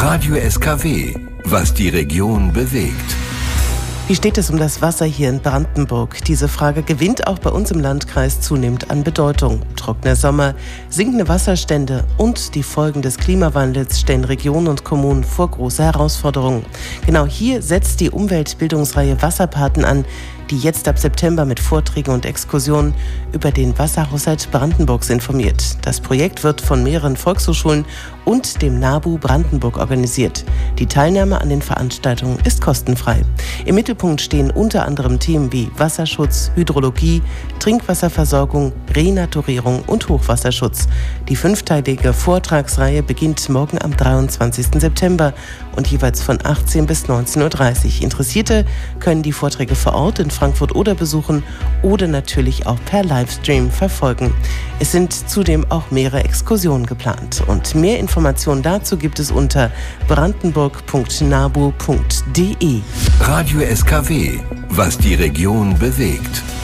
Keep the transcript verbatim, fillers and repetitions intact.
Radio S K W, was die Region bewegt. Wie steht es um das Wasser hier in Brandenburg? Diese Frage gewinnt auch bei uns im Landkreis zunehmend an Bedeutung. Trockener Sommer, sinkende Wasserstände und die Folgen des Klimawandels stellen Regionen und Kommunen vor große Herausforderungen. Genau hier setzt die Umweltbildungsreihe Wasserpaten an, die jetzt ab September mit Vorträgen und Exkursionen über den Wasserhaushalt Brandenburgs informiert. Das Projekt wird von mehreren Volkshochschulen und dem NABU Brandenburg organisiert. Die Teilnahme an den Veranstaltungen ist kostenfrei. Im Mittelpunkt stehen unter anderem Themen wie Wasserschutz, Hydrologie, Trinkwasserversorgung, Renaturierung und Hochwasserschutz. Die fünfteilige Vortragsreihe beginnt morgen am dreiundzwanzigsten September und jeweils von achtzehn bis neunzehn Uhr dreißig. Interessierte können die Vorträge vor Ort in Frankfurt oder besuchen oder natürlich auch per Livestream verfolgen. Es sind zudem auch mehrere Exkursionen geplant. Und mehr Informationen dazu gibt es unter brandenburg punkt nabu punkt de. Radio S K W, was die Region bewegt.